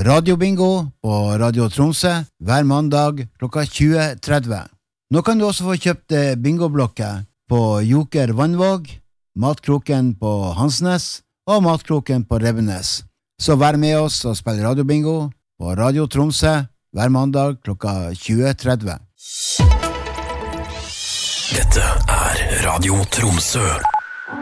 radiobingo på Radio Tromsø hver mandag klokka 20:30. Nå kan du også få kjøpt bingoblokker på Joker Vannvåg, Matkroken på Hansnes og Matkroken på Revenes. Så vær med oss og spill radiobingo på Radio Tromsø hver mandag klokka 20:30. Dette Radio Tromsø.